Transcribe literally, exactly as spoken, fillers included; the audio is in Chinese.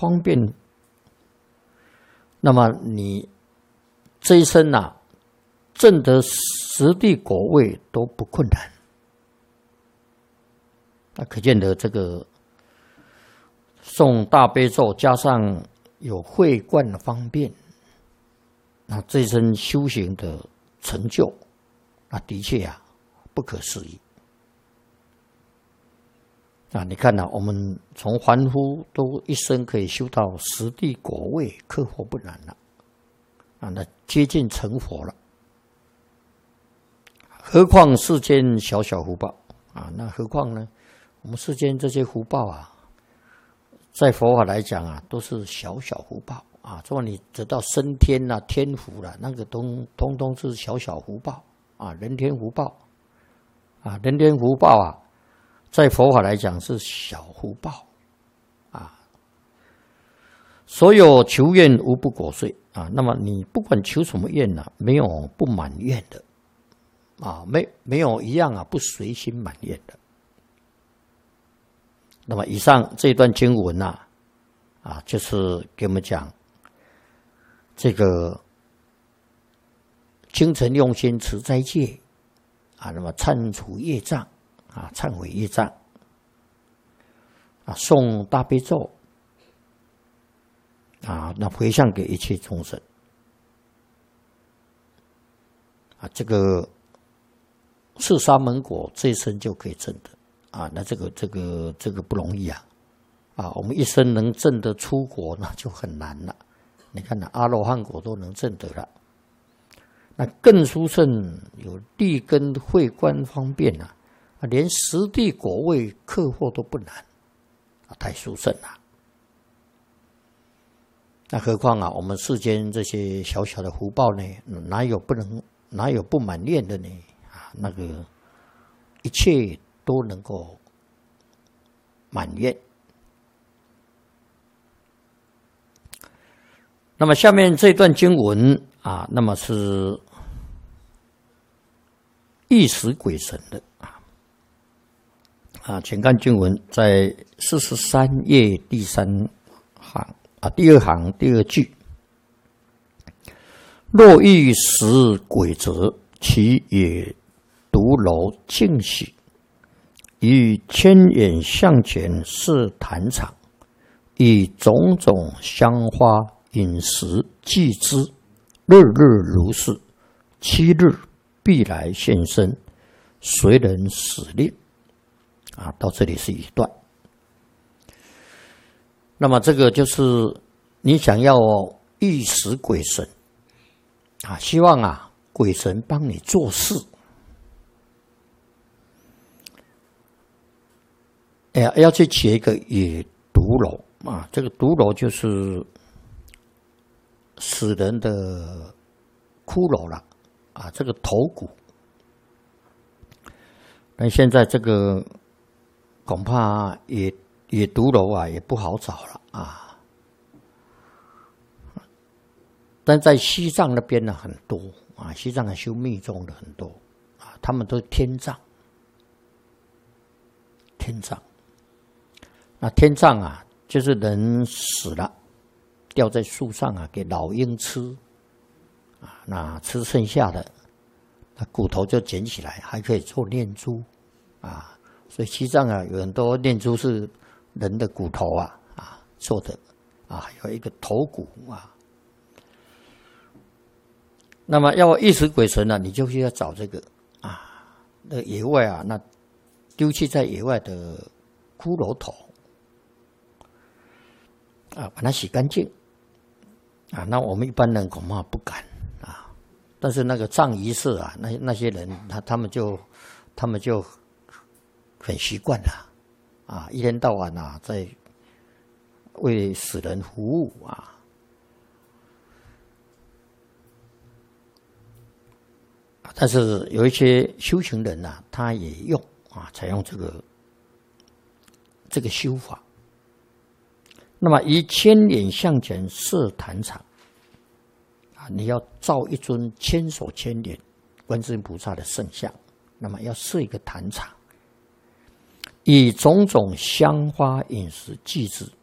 方便，那么你这一生啊，证得十地果位都不困难。那可见得这个诵大悲咒加上有慧观的方便，那这一生修行的成就，那的确啊不可思议。啊，你看啊，我们从凡夫都一生可以修到十地果位，克佛不难了，啊，那接近成佛了。何况世间小小福报啊？那何况呢？我们世间这些福报啊，在佛法来讲啊，都是小小福报啊。说你得到升天啊、天福了、啊，那个都通通是小小福报啊，人天福报啊，人天福报啊。在佛法来讲是小福报啊，所有求愿无不果遂啊。那么你不管求什么愿呢、啊，没有不满愿的啊，没没有一样啊不随心满愿的。那么以上这段经文呐、啊，啊，就是给我们讲这个精诚用心持斋戒啊，那么忏除业障。啊，忏悔业障，啊，诵大悲咒，啊，那回向给一切众生，啊，这个四沙门果这一生就可以证的，啊，那这个这个这个不容易啊，啊，我们一生能证得出国那就很难了。你看那阿罗汉果都能证得了，那更殊胜有立根慧观方便啊。连十地果位克获都不难，啊，太殊胜了。那何况啊，我们世间这些小小的福报呢，哪有不能，哪有不满愿的呢？啊，那个一切都能够满愿。那么下面这段经文啊，那么是忆识鬼神的。啊，请看经文，在四十三页第三行啊，第二行第二句。若欲识鬼则，其也独楼净喜，以千眼向前设坛场，以种种香花饮食祭之，日日如是，七日必来现身，随人使令。啊，到这里是一段。那么这个就是你想要遇识鬼神啊，希望啊鬼神帮你做事。哎呀，要去起一个野毒楼啊，这个毒楼就是死人的骷髅了啊，这个头骨。但现在这个。恐怕野野毒楼啊也不好找了啊，但在西藏那边呢很多啊，西藏修密宗的很多啊，他们都是天葬，天葬。那天葬啊，就是人死了，吊在树上啊，给老鹰吃啊，那吃剩下的，那骨头就捡起来，还可以做念珠啊。所以西藏啊，有很多念珠是人的骨头啊啊做的啊，有一个头骨啊。那么要忆识鬼神呢、啊，你就需要找这个啊，那个野外啊，那丢弃在野外的骷髅头啊，把它洗干净啊。那我们一般人恐怕不敢啊，但是那个藏仪式啊，那那些人他他们就他们就。很习惯了啊，一天到晚啊，在为死人服务啊。但是有一些修行人啊，他也用啊，采用这个这个修法。那么以千眼向前设坛场啊，你要造一尊千手千眼观世音菩萨的圣像，那么要设一个坛场，以种种香花饮食祭之